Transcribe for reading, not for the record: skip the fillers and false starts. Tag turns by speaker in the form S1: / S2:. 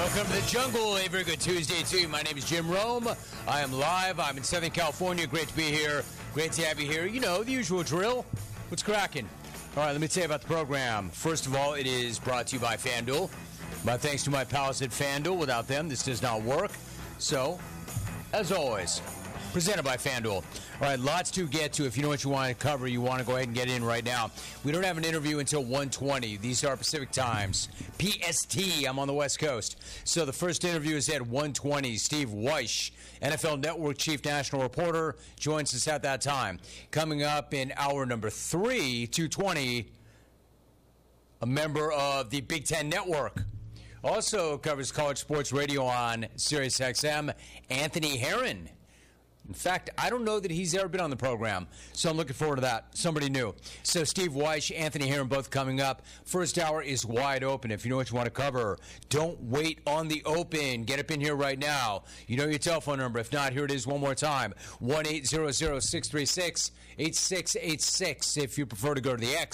S1: Welcome to the jungle. A very good Tuesday to you. My name is Jim Rome. I am live. I'm in Southern California. Great to be here. Great to have you here. You know, the usual drill. What's cracking? All right, let me tell you about the program. First of all, it is brought to you by FanDuel. My thanks to my pals at FanDuel. Without them, this does not work. So, as always, presented by FanDuel. All right, lots to get to. If you know what you want to cover, you want to go ahead and get in right now. We don't have an interview until 1:20. These are Pacific times. PST, I'm on the West Coast. So the first interview is at 1:20. Steve Wyche, NFL Network Chief National Reporter, joins us at that time. Coming up in hour number 3, 2:20, a member of the Big Ten Network. Also covers college sports radio on SiriusXM, Anthony Herron. In fact, I don't know that he's ever been on the program, so I'm looking forward to that. Somebody new. So Steve Wyche, Anthony Herron, both coming up. First hour is wide open. If you know what you want to cover, don't wait on the open. Get up in here right now. You know your telephone number. If not, here it is one more time. 1-800-636-8686. If you prefer to go to the X,